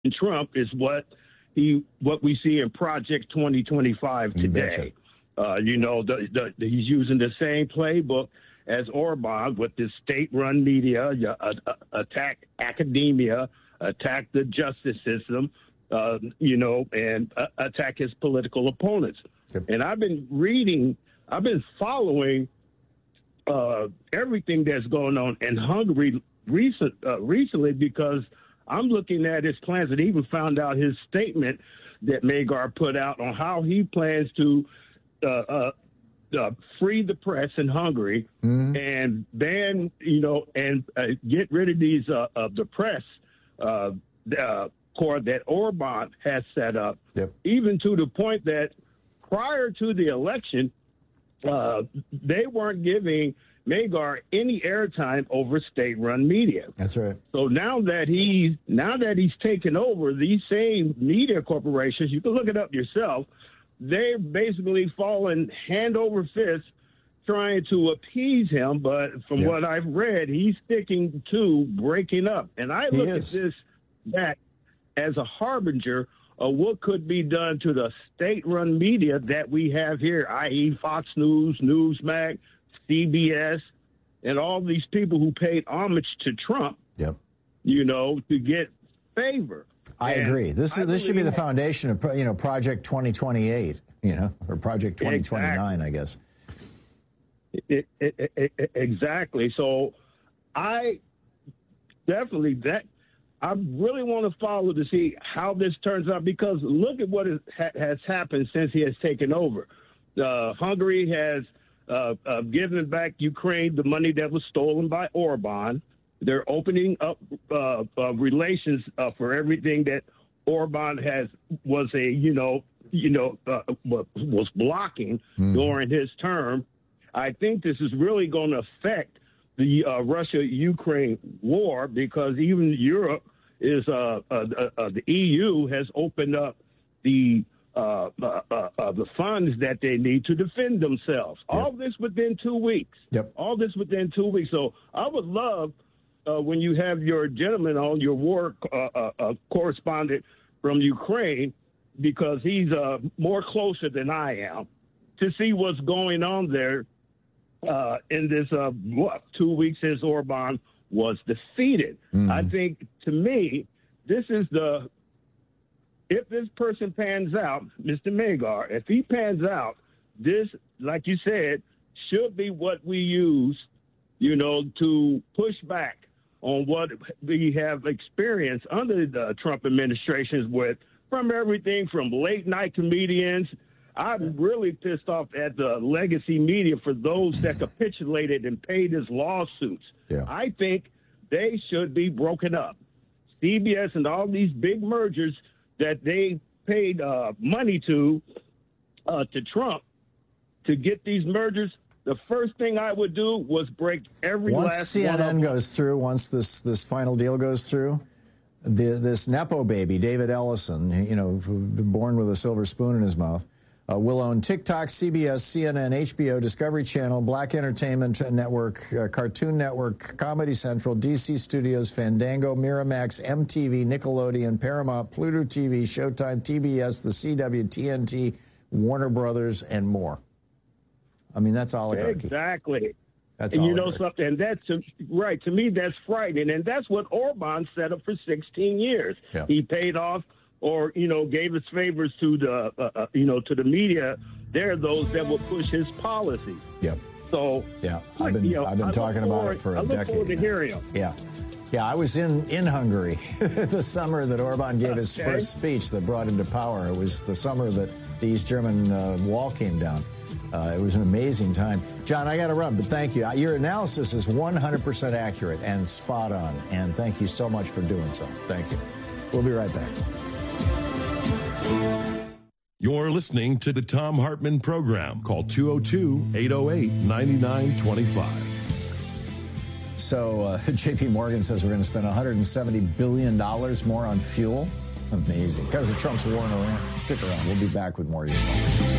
Trump is what we see in Project 2025 today. He's using the same playbook as Orban with this state-run media, attack academia, attack the justice system, and attack his political opponents. Yep. And I've been following everything that's going on in Hungary recently because I'm looking at his plans, and even found out his statement that Magyar put out on how he plans to free the press in Hungary and ban, and get rid of these the press corps that Orban has set up. Yep. Even to the point that prior to the election, they weren't giving Magyar any airtime over state-run media. That's right. So now that he's taken over these same media corporations, you can look it up yourself. They're basically falling hand over fist trying to appease him. But from what I've read, he's sticking to breaking up. And I look at that as a harbinger of what could be done to the state-run media that we have here, i.e. Fox News, Newsmax, CBS, and all these people who paid homage to Trump, to get favor. I agree. This should be the foundation of, Project 2028, or Project 2029, I guess. Exactly. So I really want to follow to see how this turns out, because look at what has happened since he has taken over. Hungary has given back Ukraine the money that was stolen by Orban. They're opening up relations for everything that Orban was blocking during his term. I think this is really going to affect the Russia-Ukraine war, because even Europe is the EU has opened up the funds that they need to defend themselves. Yep. All this within 2 weeks. Yep. All this within 2 weeks. So I would love when you have your gentleman on, your war correspondent from Ukraine, because he's more closer than I am, to see what's going on there in this 2 weeks since Orban was defeated. I think, to me, this is if this person pans out, Mr. Magyar, if he pans out, this, like you said, should be what we use, to push back on what we have experienced under the Trump administrations from everything from late night comedians. I'm really pissed off at the legacy media for those that capitulated and paid his lawsuits. Yeah. I think they should be broken up. CBS and all these big mergers that they paid money to Trump to get these mergers, the first thing I would do was break every last one of them. Once CNN goes through, once this final deal goes through, this Nepo baby, David Ellison, born with a silver spoon in his mouth, will own TikTok, CBS, CNN, HBO, Discovery Channel, Black Entertainment Network, Cartoon Network, Comedy Central, DC Studios, Fandango, Miramax, MTV, Nickelodeon, Paramount, Pluto TV, Showtime, TBS, The CW, TNT, Warner Brothers, and more. I mean, that's oligarchy. Exactly. That's and oligarchy. Something, and that's right. To me, that's frightening, and that's what Orban set up for 16 years. Yeah. He paid off, or gave his favors to the to the media. They're those that will push his policies. Yep. So I've been talking about it for a decade. I look forward to hearing him. Yeah. Yeah, I was in Hungary the summer that Orban gave his first speech that brought him to power. It was the summer that the East German wall came down. It was an amazing time. John, I got to run, but thank you. Your analysis is 100% accurate and spot on, and thank you so much for doing so. Thank you. We'll be right back. You're listening to the Thom Hartmann Program. Call 202-808-9925. So J.P. Morgan says we're going to spend $170 billion more on fuel. Amazing. Because of Trump's war in Iran. Stick around. We'll be back with more of your calls.